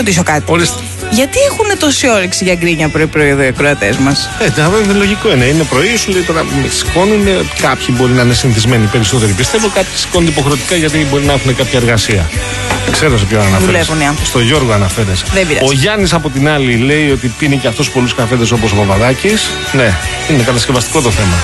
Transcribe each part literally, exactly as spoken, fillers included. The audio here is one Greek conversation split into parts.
ρωτήσω κάτι. Ορίστε. Γιατί έχουν τόση όρεξη για γκρίνια πρωί-πρωί εδώ οι ακροατές μας? Ε, είναι λογικό είναι. Είναι πρωί, σου λέει τώρα σηκώνουν. Κάποιοι μπορεί να είναι συνηθισμένοι περισσότεροι, πιστεύω. Κάποιοι σηκώνουν υποχρεωτικά γιατί μπορεί να έχουν κάποια εργασία. Ξέρω σε ποιον αναφέρεσαι. Δουλεύουν οι άνθρωποι. Στο Γιώργο αναφέρεσαι. Δεν πειράζει. Ο Γιάννης από την άλλη λέει ότι πίνει και αυτός πολλούς καφέδες όπως ο Παπαδάκης. Ναι, είναι κατασκευαστικό το θέμα.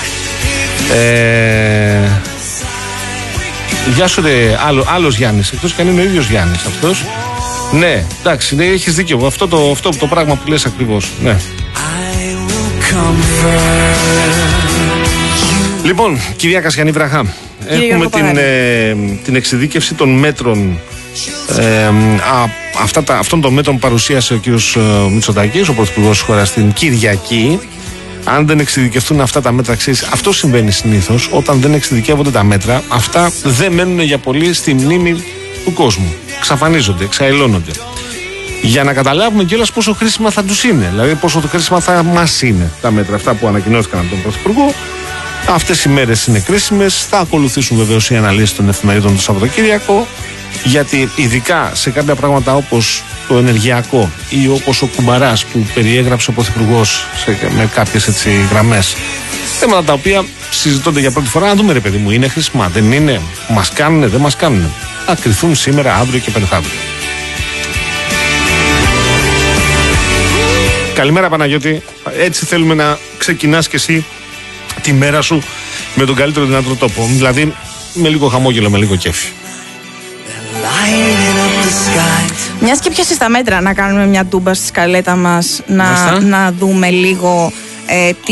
Ε... Γεια σου, ρε, άλλο, άλλος Γιάννης. Εκτός και αν είναι ο ίδιος Γιάννης αυτός. Ναι, εντάξει, ναι, έχεις δίκιο. Αυτό το, αυτό το πράγμα που λες ακριβώς. Ναι. Λοιπόν, κυρία Κασιανή Βραχά, έχουμε την, ε, την εξειδίκευση των μέτρων. Ε, α, αυτά τα, αυτών των μέτρων παρουσίασε ο κύριος ε, Μητσοτάκης, ο πρωθυπουργός της χώρας, την Κυριακή. Αν δεν εξειδικευτούν αυτά τα μέτρα, ξέρεις, αυτό συμβαίνει συνήθως. Όταν δεν εξειδικεύονται τα μέτρα, αυτά δεν μένουν για πολύ στη μνήμη του κόσμου. Ξαφανίζονται, εξαελώνονται. Για να καταλάβουμε κιόλας πόσο χρήσιμα θα τους είναι, δηλαδή πόσο χρήσιμα θα μας είναι τα μέτρα αυτά που ανακοινώθηκαν από τον Πρωθυπουργό. Αυτές οι μέρες είναι κρίσιμες. Θα ακολουθήσουν βεβαίως οι αναλύσεις των εφημερίδων το Σαββατοκύριακο. Γιατί ειδικά σε κάποια πράγματα όπως το ενεργειακό ή όπως ο Κουμπαράς που περιέγραψε ο Πρωθυπουργός με κάποιες έτσι γραμμές, θέματα τα οποία συζητώνται για πρώτη φορά, να δούμε ρε παιδί μου, είναι χρήσιμα, δεν είναι, μας κάνουνε, δεν μας κάνουνε. Θα κρυθούν σήμερα, αύριο και πενθαύριο. Καλημέρα Παναγιώτη, έτσι θέλουμε να ξεκινάς και εσύ τη μέρα σου με τον καλύτερο δυνατό τρόπο, δηλαδή με λίγο χαμόγελο, με λίγο κέφι. Μιας και πιάσεις τα μέτρα, να κάνουμε μια τούμπα στη σκαλέτα μας, να, να δούμε λίγο ε, τι,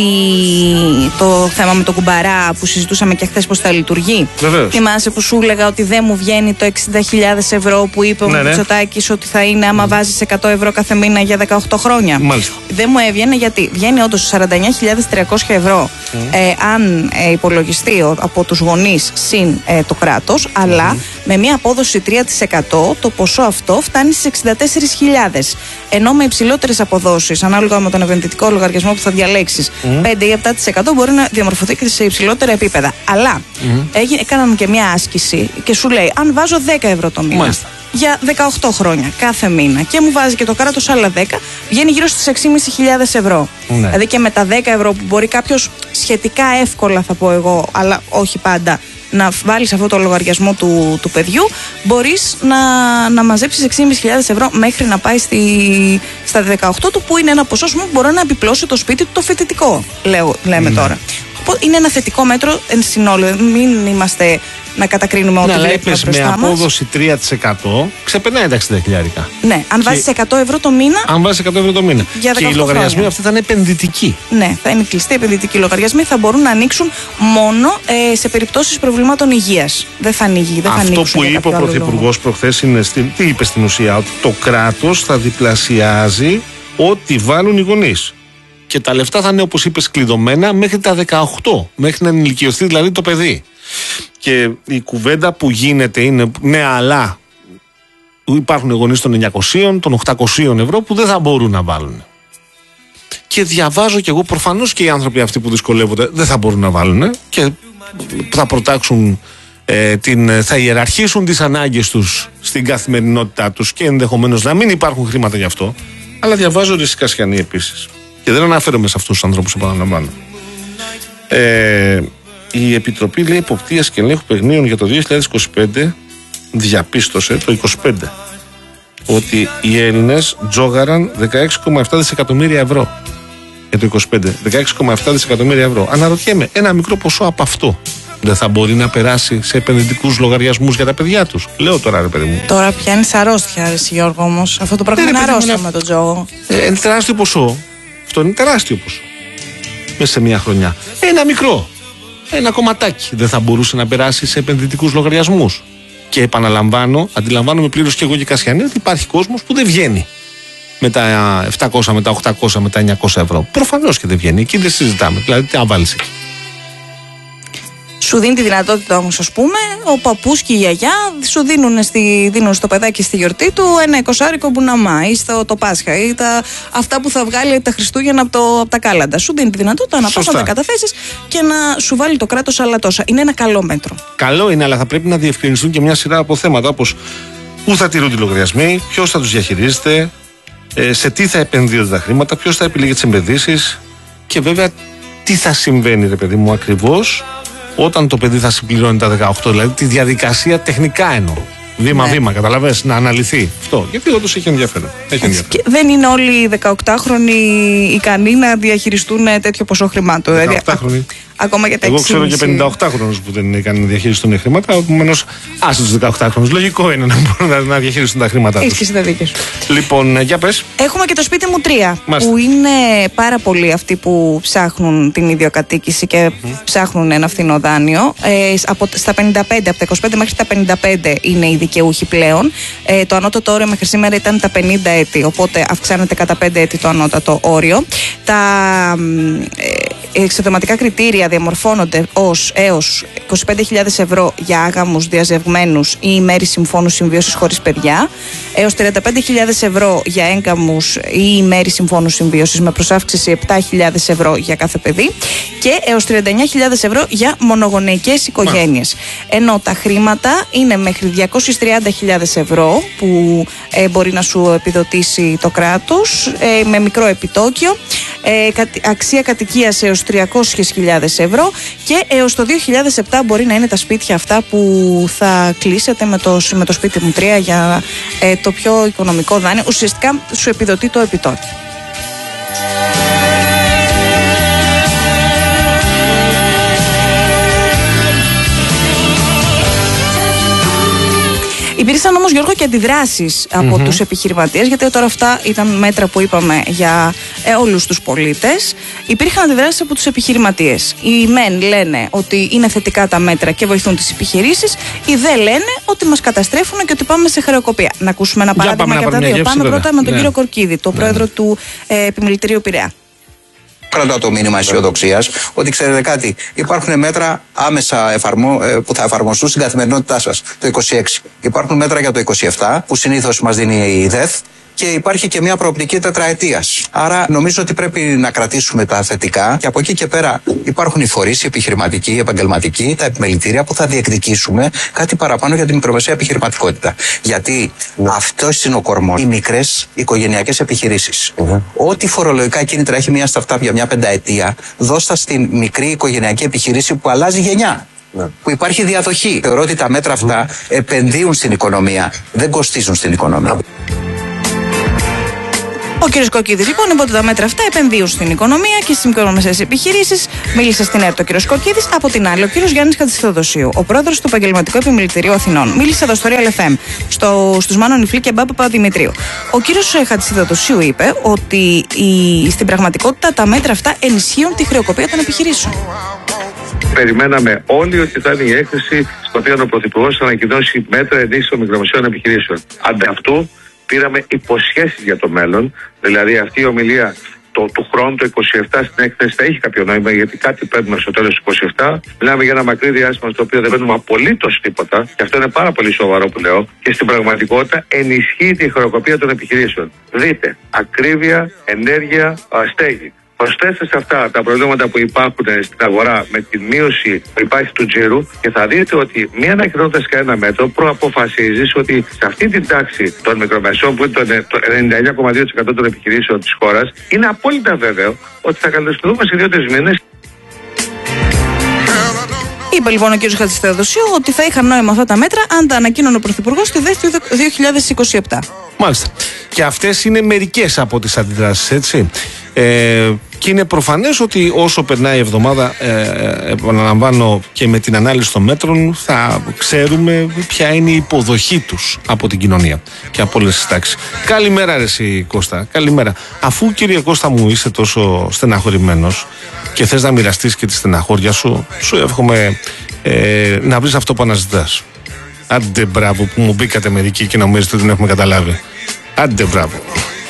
το θέμα με τον Κουμπαρά που συζητούσαμε και χθες πώς θα λειτουργεί. Βεβαίως. Θυμάσαι που σου έλεγα ότι δεν μου βγαίνει το εξήντα χιλιάδες ευρώ που είπε ο ναι, Μητσοτάκης ότι θα είναι άμα mm. βάζεις εκατό ευρώ κάθε μήνα για δεκαοκτώ χρόνια. Μάλιστα. Δεν μου έβγαινε γιατί βγαίνει όντως σαράντα εννιά χιλιάδες τριακόσια ευρώ mm. ε, αν ε, υπολογιστεί από τους γονείς συν ε, το κράτος, mm. αλλά με μια απόδοση τρία τοις εκατό το ποσό αυτό φτάνει στις εξήντα τέσσερις χιλιάδες. Ενώ με υψηλότερες αποδόσεις, ανάλογα με τον επενδυτικό λογαριασμό που θα διαλέξεις, mm. πέντε ή επτά τοις εκατό μπορεί να διαμορφωθεί και σε υψηλότερα επίπεδα. Αλλά mm. έγινε, έκαναν και μια άσκηση και σου λέει, αν βάζω δέκα ευρώ το μήνα Μάλιστα. για δεκαοκτώ χρόνια κάθε μήνα και μου βάζει και το κράτος άλλα δέκα, βγαίνει γύρω στις έξι χιλιάδες πεντακόσια ευρώ. Mm. Δηλαδή και με τα δέκα ευρώ που μπορεί κάποιος σχετικά εύκολα, θα πω εγώ, αλλά όχι πάντα, να βάλεις αυτό το λογαριασμό του, του παιδιού, μπορείς να, να μαζέψεις έξι χιλιάδες πεντακόσια ευρώ μέχρι να πάει στη, στα δεκαοκτώ του, που είναι ένα ποσό που μπορεί να επιπλώσει το σπίτι του το φοιτητικό, λέω, λέμε mm. τώρα. Είναι ένα θετικό μέτρο εν συνόλου. Μην είμαστε να κατακρίνουμε ό,τι βλέπουμε μπροστά μας. Με απόδοση τρία τοις εκατό ξεπερνάει τα εξήντα χιλιάρικα. Ναι, αν βάζεις εκατό ευρώ το μήνα. Αν βάζεις εκατό ευρώ το μήνα. Και οι λογαριασμοί αυτοί θα είναι επενδυτικοί. Ναι, θα είναι κλειστοί επενδυτικοί λογαριασμοί. Θα μπορούν να ανοίξουν μόνο ε, σε περιπτώσεις προβλημάτων υγείας. Δεν θα ανοίγει. Δεν θα Αυτό που είπε ο Πρωθυπουργός προχθές είναι. Στην, τι είπε στην ουσία, ότι το κράτος θα διπλασιάζει ό,τι βάλουν οι γονείς. Και τα λεφτά θα είναι, όπως είπες, κλειδωμένα μέχρι τα δεκαοκτώ, μέχρι να ενηλικιωθεί δηλαδή το παιδί. Και η κουβέντα που γίνεται είναι, ναι, αλλά υπάρχουν γονείς των εννιακοσίων, των οκτακοσίων ευρώ που δεν θα μπορούν να βάλουν. Και διαβάζω κι εγώ, προφανώς και οι άνθρωποι αυτοί που δυσκολεύονται δεν θα μπορούν να βάλουν και θα προτάξουν, ε, την, θα ιεραρχήσουν τις ανάγκες τους στην καθημερινότητά τους και ενδεχομένως να μην υπάρχουν χρήματα γι' αυτό. Αλλά διαβάζω ρε Κασιανή επίσης. Και δεν αναφέρομαι σε αυτούς τους ανθρώπους, επαναλαμβάνω. Ε, η Επιτροπή, λέει, Εποπτείας και Ελέγχου Παιγνίων για το δύο χιλιάδες είκοσι πέντε διαπίστωσε το είκοσι πέντε ότι οι Έλληνες τζόγαραν δεκαέξι κόμμα επτά δισεκατομμύρια ευρώ. Για το είκοσι πέντε, δεκαέξι κόμμα επτά δισεκατομμύρια ευρώ. Αναρωτιέμαι, ένα μικρό ποσό από αυτό δεν θα μπορεί να περάσει σε επενδυτικούς λογαριασμούς για τα παιδιά τους? Λέω τώρα, ρε παιδί μου. Τώρα πιάνεις αρρώστια, ρε Γιώργο, όμως. Αυτό το πράγμα είναι αρρώστια με τον τζόγο. Ε, είναι τεράστιο ποσό. Αυτό είναι τεράστιο ποσό. Μέσα σε μια χρονιά. Ένα μικρό. Ένα κομματάκι δεν θα μπορούσε να περάσει σε επενδυτικούς λογαριασμούς. Και επαναλαμβάνω, αντιλαμβάνομαι πλήρως και εγώ και Κασιανή, ότι υπάρχει κόσμος που δεν βγαίνει με τα επτακόσια, με τα οκτακόσια, με τα εννιακόσια ευρώ. Προφανώς και δεν βγαίνει. Εκεί δεν συζητάμε. Δηλαδή, τι να βάλεις εκεί. Σου δίνει τη δυνατότητα όμως, ας πούμε, ο παππούς και η γιαγιά σου δίνουν, στη, δίνουν στο παιδάκι στη γιορτή του ένα εικοσάρικο μπουναμά ή στο το Πάσχα ή τα, αυτά που θα βγάλει τα Χριστούγεννα από, το, από τα κάλαντα. Σου δίνει τη δυνατότητα να πας να τα καταθέσεις και να σου βάλει το κράτος άλλα τόσα. Είναι ένα καλό μέτρο. Καλό είναι, αλλά θα πρέπει να διευκρινιστούν και μια σειρά από θέματα, όπως πού θα τηρούν οι λογαριασμοί, ποιος θα τους διαχειρίζεται, ε, σε τι θα επενδύονται τα χρήματα, ποιος θα επιλέγει τις επενδύσεις και βέβαια τι θα συμβαίνει, ρε παιδί μου, ακριβώς όταν το παιδί θα συμπληρώνει τα δεκαοκτώ, δηλαδή τη διαδικασία τεχνικά εννοώ. Βήμα-βήμα, ναι. Καταλαβες, να αναλυθεί αυτό. Γιατί όντως έχει ενδιαφέρον. Έχει ενδιαφέρον. Δεν είναι όλοι οι δεκαοκτάχρονοι ικανοί να διαχειριστούν τέτοιο ποσό χρημάτων. δεκαοκτάχρονοι. Ακόμα και τα Εγώ ξέρω και πενηνταοκτάχρονους που δεν είναι ικανοί να διαχειριστούν χρήματα. Επομένως, άσε τους δεκαοκτάχρονους. Λογικό είναι να μπορούν να διαχειριστούν τα χρήματά τους. Έχεις τα δίκια σου. Λοιπόν, για πες. Έχουμε και το σπίτι μου τρία. Μάλιστα. Που είναι πάρα πολλοί αυτοί που ψάχνουν την ιδιοκατοίκηση και mm. ψάχνουν ένα φθηνό δάνειο. Ε, από, στα πενήντα πέντε, από τα είκοσι πέντε μέχρι τα πενήντα πέντε είναι οι δικαιούχοι πλέον. Ε, το ανώτατο όριο μέχρι σήμερα ήταν τα πενήντα έτη. Οπότε αυξάνεται κατά πέντε έτη το ανώτατο όριο. Τα ε, εξοδηματικά κριτήρια διαμορφώνονται ως έως είκοσι πέντε χιλιάδες ευρώ για άγαμους διαζευγμένους ή ημέρη συμφώνου συμβίωσης χωρίς παιδιά, έως τριάντα πέντε χιλιάδες ευρώ για έγκαμους ή ημέρη συμφώνου συμβίωσης με προσάυξηση επτά χιλιάδες ευρώ για κάθε παιδί και έως τριάντα εννέα χιλιάδες ευρώ για μονογονεϊκές οικογένειες. Ενώ τα χρήματα είναι μέχρι διακόσιες τριάντα χιλιάδες ευρώ που ε, μπορεί να σου επιδοτήσει το κράτος ε, με μικρό επιτόκιο, ε, αξία κατοικίας έως τριακόσιες χιλιάδες ευρώ και έως το δύο χιλιάδες επτά μπορεί να είναι τα σπίτια αυτά που θα κλείσετε με το, με το σπίτι μου τρία για ε, το πιο οικονομικό δάνειο. Ουσιαστικά σου επιδοτεί το επιτόκιο. Υπήρξαν όμως, Γιώργο, και αντιδράσεις από mm-hmm. τους επιχειρηματίες, γιατί τώρα αυτά ήταν μέτρα που είπαμε για ε, όλους τους πολίτες. Υπήρχαν αντιδράσεις από τους επιχειρηματίες. Οι μεν λένε ότι είναι θετικά τα μέτρα και βοηθούν τις επιχειρήσεις, οι δε λένε ότι μας καταστρέφουν και ότι πάμε σε χρεοκοπία. Να ακούσουμε ένα παράδειγμα για, για τα δύο. Γεύση, πάμε βέβαια. Πρώτα με τον ναι. κύριο Κορκίδη, τον ναι. πρόεδρο του ε, Επιμελητηρίου Πειραιά. Κρατάω το μήνυμα αισιοδοξίας ότι ξέρετε κάτι, υπάρχουν μέτρα άμεσα εφαρμο... που θα εφαρμοστούν στην καθημερινότητά σας το είκοσι έξι. Υπάρχουν μέτρα για το είκοσι επτά που συνήθως μας δίνει η ΔΕΘ και υπάρχει και μια προοπτική τετραετίας. Άρα νομίζω ότι πρέπει να κρατήσουμε τα θετικά και από εκεί και πέρα υπάρχουν οι φορείς, οι επιχειρηματικοί, οι επαγγελματικοί, τα επιμελητήρια που θα διεκδικήσουμε κάτι παραπάνω για την μικρομεσαία επιχειρηματικότητα. Γιατί ναι. αυτό είναι ο κορμός. Οι μικρές οικογενειακές επιχειρήσεις. Mm-hmm. Ό,τι φορολογικά κίνητρα έχει μια startup για μια πενταετία, δώστα στην μικρή οικογενειακή επιχειρήση που αλλάζει γενιά. Ναι. Που υπάρχει διαδοχή. Θεωρώ ότι τα μέτρα αυτά mm. επενδύουν στην οικονομία, δεν κοστίζουν στην οικονομία. Ο κ. Κοκκίδης, λοιπόν, είπε ότι τα μέτρα αυτά επενδύουν στην οικονομία και στις μικρομεσαίες επιχειρήσεις. Μίλησε στην ΕΡΤ ο κ. Κοκκίδης. Από την άλλη, ο κ. Γιάννης Χατζηθεοδοσίου, ο πρόεδρος του Επαγγελματικού Επιμελητηρίου Αθηνών, μίλησε εδώ στο Real εφ εμ, στο, στους Μάνο Νιφλή και Μπάπα Παπαδημητρίου. Ο κ. Χατζηθεοδοσίου είπε ότι η, στην πραγματικότητα τα μέτρα αυτά ενισχύουν τη χρεοκοπία των επιχειρήσεων. Περιμέναμε όλοι ότι θα είναι η έκθεση στο οποίο ο Πρωθυπουργός θα ανακοινώσει μέτρα ενίσχυσης των μικρομεσαίων επιχειρήσεων. Ανταυτού, πήραμε υποσχέσεις για το μέλλον, δηλαδή αυτή η ομιλία το, του χρόνου, το είκοσι επτά στην έκθεση θα έχει κάποιο νόημα, γιατί κάτι παίρνουμε στο τέλος του είκοσι επτά. Μιλάμε για ένα μακρύ διάστημα στο οποίο δεν παίρνουμε απολύτως τίποτα, και αυτό είναι πάρα πολύ σοβαρό που λέω, και στην πραγματικότητα ενισχύει τη χρεοκοπία των επιχειρήσεων. Δείτε, ακρίβεια, ενέργεια, στέγη. Προσθέστε σε αυτά τα προβλήματα που υπάρχουν στην αγορά με τη μείωση που υπάρχει του τζίρου και θα δείτε ότι μία ανακοινώνοντας κανένα μέτρο προαποφασίζεις ότι σε αυτή την τάξη των μικρομεσαίων που είναι το ενενήντα εννέα κόμμα δύο τοις εκατό των επιχειρήσεων της χώρας, είναι απόλυτα βέβαιο ότι θα καλυφθούμε σε δύο τρεις μήνες. Είπε λοιπόν ο κ. Χατζηθεοδοσίου ότι θα είχαν νόημα αυτά τα μέτρα αν τα ανακοίνωνε ο Πρωθυπουργός στη ΔΕΘ του δύο χιλιάδες είκοσι επτά. Μάλιστα. Και αυτές είναι μερικές από τις αντιδράσεις, έτσι. Ε, και είναι προφανές ότι όσο περνάει η εβδομάδα, ε, επαναλαμβάνω, και με την ανάλυση των μέτρων, θα ξέρουμε ποια είναι η υποδοχή τους από την κοινωνία και από όλες τις τάξεις. Καλημέρα, ρε εσύ, Κώστα. Καλημέρα. Αφού, κύριε Κώστα μου, είσαι τόσο στεναχωρημένος και θες να μοιραστείς και τη στεναχώρια σου, σου εύχομαι ε, να βρεις αυτό που αναζητάς. Άντε μπράβο που μου μπήκατε μερικοί και νομίζετε ότι δεν έχουμε καταλάβει. Άντε μπράβο.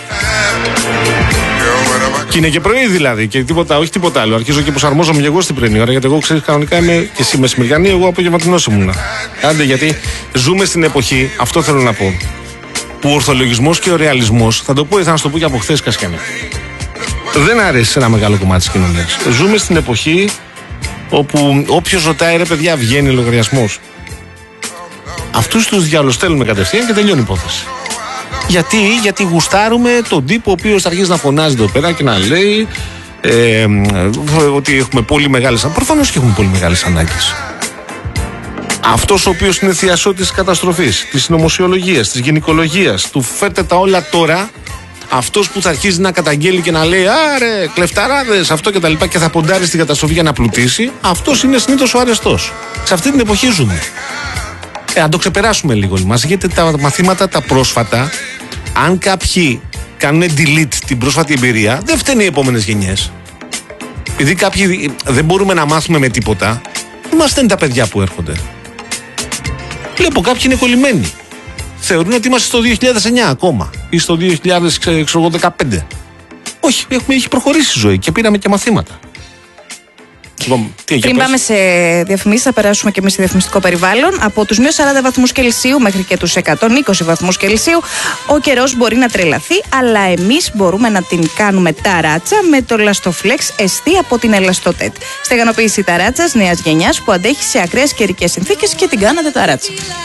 Και είναι και πρωί δηλαδή και τίποτα, όχι τίποτα άλλο. Αρχίζω και προσαρμόζομαι και εγώ στην πρωινή ώρα, γιατί εγώ ξέρεις κανονικά είμαι και εσύ μεσημεριανή, εγώ απογευματινός ήμουνα. Άντε, γιατί ζούμε στην εποχή, αυτό θέλω να πω, που ο ορθολογισμός και ο ρεαλισμός, θα το πω ή θα το πω και από χθες Κασκιανή, δεν αρέσει σε ένα μεγάλο κομμάτι της κοινωνίας. Ζούμε στην εποχή όπου όποιος ρωτάει, ρε παιδιά, βγαίνει λογαριασμός. Αυτούς τους διαλοστέλνουμε κατευθείαν και τελειώνει η υπόθεση. Γιατί, γιατί γουστάρουμε τον τύπο ο οποίος θα αρχίσει να φωνάζει εδώ πέρα και να λέει ε, ότι έχουμε πολύ μεγάλες ανάγκες. Προφανώς και έχουμε πολύ μεγάλες ανάγκες. Αυτός ο οποίος είναι θειασότης της καταστροφής, της συνωμοσιολογίας, της γυναικολογίας, του φέρτε τα όλα τώρα, αυτός που θα αρχίζει να καταγγέλει και να λέει άρε, κλεφταράδες, αυτό και τα λοιπά και θα ποντάρει στην καταστροφή για να πλουτίσει, αυτός είναι συνήθως ο αρεστός. Σε αυτή την εποχή ζούμε. Ε, αν το ξεπεράσουμε λίγο μας, γιατί τα μαθήματα τα πρόσφατα, αν κάποιοι κάνουν delete την πρόσφατη εμπειρία, δεν φταίνουν οι επόμενες γενιές. Επειδή κάποιοι δεν μπορούμε να μάθουμε με τίποτα, δεν μας φταίνουν τα παιδιά που έρχονται. Βλέπω κάποιοι είναι κολλημένοι. Θεωρούν ότι είμαστε στο δύο χιλιάδες εννιά ακόμα ή στο δύο χιλιάδες δεκαπέντε. Όχι, έχουμε, έχει προχωρήσει η ζωή και πήραμε και μαθήματα. Λοιπόν, τι, πριν πάμε σε διαφημίσεις, θα περάσουμε και εμείς σε διαφημιστικό περιβάλλον. Από τους μείον σαράντα βαθμούς Κελσίου μέχρι και τους εκατόν είκοσι βαθμούς Κελσίου, ο καιρός μπορεί να τρελαθεί, αλλά εμείς μπορούμε να την κάνουμε ταράτσα με το Elastoflex εστί από την Elastotet. Στεγανοποίηση ταράτσας νέας γενιάς που αντέχει σε ακραίες καιρικές συνθήκες και την κάνατε ταράτσα.